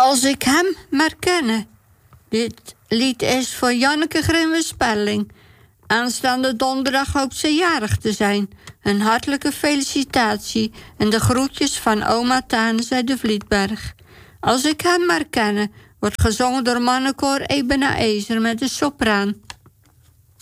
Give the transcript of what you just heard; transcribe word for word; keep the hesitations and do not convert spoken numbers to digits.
Als ik hem maar kenne. Dit lied is voor Janneke Grimwe-Sperling. Aanstaande donderdag hoopt ze jarig te zijn. Een hartelijke felicitatie en de groetjes van oma Tanis uit de Vlietberg. Als ik hem maar kenne wordt gezongen door mannenkoor Ebenezer met de sopraan.